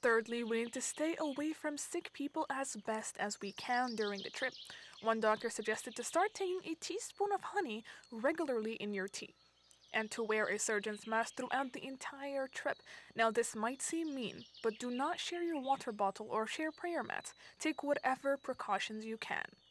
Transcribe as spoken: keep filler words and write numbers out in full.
Thirdly, we need to stay away from sick people as best as we can during the trip. One doctor suggested to start taking a teaspoon of honey regularly in your tea, and to wear a surgeon's mask throughout the entire trip. Now, this might seem mean, but do not share your water bottle or share prayer mats. Take whatever precautions you can.